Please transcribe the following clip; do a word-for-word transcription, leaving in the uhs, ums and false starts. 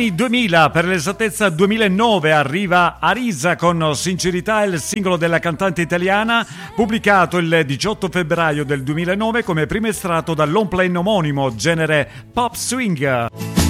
anni duemila, per l'esattezza duemilanove, arriva Arisa con Sincerità, il singolo della cantante italiana, pubblicato il diciotto febbraio del duemilanove come primo estratto dal long play omonimo, genere pop swing.